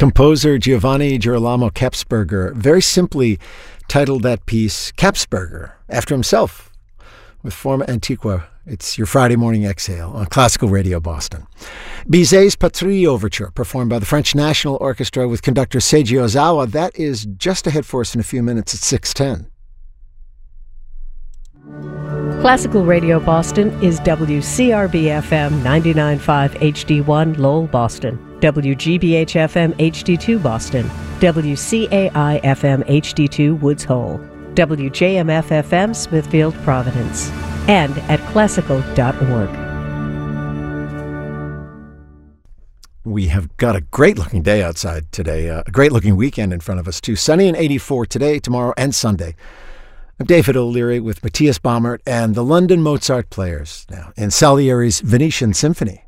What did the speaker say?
Composer Giovanni Girolamo Kapsberger very simply titled that piece Kapsberger, after himself, with Forma Antiqua. It's your Friday morning exhale on Classical Radio Boston. Bizet's Patrie Overture, performed by the French National Orchestra with conductor Seiji Ozawa. That is just ahead for us in a few minutes at 6:10. Classical Radio Boston is WCRB-FM 99.5 HD1 Lowell, Boston, WGBH-FM HD2 Boston, WCAI-FM HD2 Woods Hole, WJMF-FM Smithfield, Providence, and at classical.org. We have got a great-looking day outside today, a great-looking weekend in front of us, too. Sunny and 84 today, tomorrow, and Sunday. I'm David O'Leary with Matthias Baumert and the London Mozart Players now in Salieri's Venetian Symphony.